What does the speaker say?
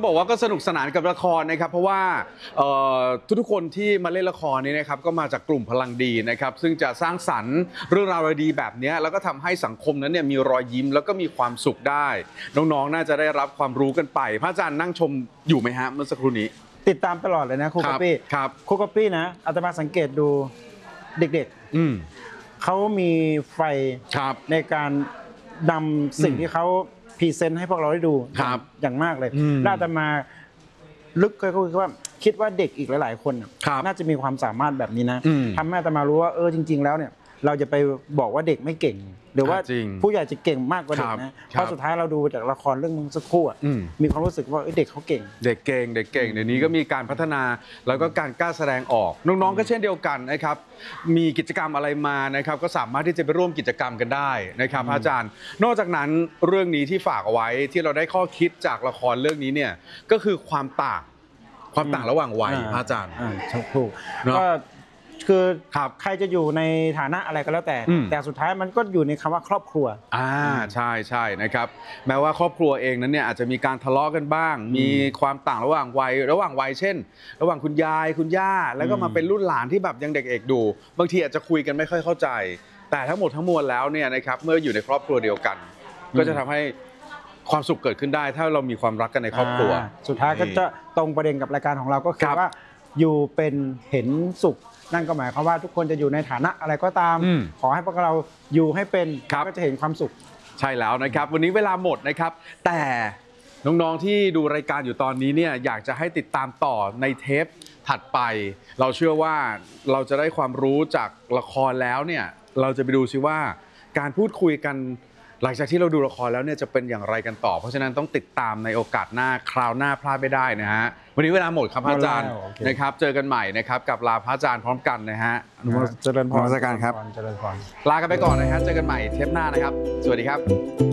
ต้องบอกว่าก็สนุกสนานกับละครนะครับเพราะว่าทุกคนที่มาเล่นละครนี้นะครับก็มาจากกลุ่มพลังดีนะครับซึ่งจะสร้างสรรค์เรื่องราวดีแบบนี้แล้วก็ทำให้สังคมนั้นเนี่ยมีรอยยิ้มแล้วก็มีความสุขได้น้องๆน่าจะได้รับความรู้กันไปพระอาจารย์นั่งชมอยู่ไหมฮะเมื่อสักครู่นี้ติดตามตลอดเลยนะครูก๊อปปี้ครูก๊อปปี้นะอาตมาสังเกตดูเด็กๆเขามีไฟในการนำสิ่งที่เขาพรีเซนต์ให้พวกเราได้ดูอย่างมากเลยและอาตมาลึกก็คือว่าคิดว่าเด็กอีกหลายๆคนน่าจะมีความสามารถแบบนี้นะทำให้อาตมารู้ว่าจริงๆแล้วเนี่ยเราจะไปบอกว่าเด็กไม่เก่งหรือว่าผู้ใหญ่จะเก่งมากกว่าเด็กนะเพราะสุดท้ายเราดูจากละครเรื่องนึงสักครู่มีความรู้สึกว่าเด็กเขาเก่งเด็กเก่งเดี๋ยวนี้ก็มีการพัฒนาแล้วก็การกล้าแสดงออกน้องๆก็เช่นเดียวกันนะครับมีกิจกรรมอะไรมานะครับก็สามารถที่จะไปร่วมกิจกรรมกันได้นะครับอาจารย์นอกจากนั้นเรื่องนี้ที่ฝากเอาไว้ที่เราได้ข้อคิดจากละครเรื่องนี้เนี่ยก็คือความต่างระหว่างวัยอาจารย์ถูกก็คือใครจะอยู่ในฐานะอะไรก็แล้วแต่สุดท้ายมันก็อยู่ในคำว่าครอบครัวใช่นะครับแม้ว่าครอบครัวเองนั้นเนี่ยอาจจะมีการทะเลาะกันบ้างมีความต่างระหว่างวัยเช่นระหว่างคุณยายคุณย่าแล้วก็มาเป็นรุ่นหลานที่แบบยังเด็กเอกดูบางทีอาจจะคุยกันไม่ค่อยเข้าใจแต่ทั้งหมดทั้งมวลแล้วเนี่ยนะครับเมื่ออยู่ในครอบครัวเดียวกันก็จะทำให้ความสุขเกิดขึ้นได้ถ้าเรามีความรักกันในครอบครัวสุดท้ายก็จะตรงประเด็นกับรายการของเราก็คือว่าอยู่เป็นเห็นสุขนั่นก็หมายความว่าทุกคนจะอยู่ในฐานะอะไรก็ตามขอให้พวกเราอยู่ให้เป็นก็จะเห็นความสุขใช่แล้วนะครับวันนี้เวลาหมดนะครับแต่น้องๆที่ดูรายการอยู่ตอนนี้เนี่ยอยากจะให้ติดตามต่อในเทปถัดไปเราเชื่อว่าเราจะได้ความรู้จากละครแล้วเนี่ยเราจะไปดูซิว่าการพูดคุยกันหลังจากที่เราดูละครแล้วเนี่ยจะเป็นอย่างไรกันต่อเพราะฉะนั้นต้องติดตามในโอกาสหน้าคราวหน้าพลาดไม่ได้นะฮะวันนี้เวลาหมดครับพระอาจารย์นะครับเจอกันใหม่นะครับกับลาพระอาจารย์พร้อมกันนะฮะเจริญพรครับลากันไปก่อนนะฮะเจอกันใหม่เทปหน้านะครับสวัสดีครับ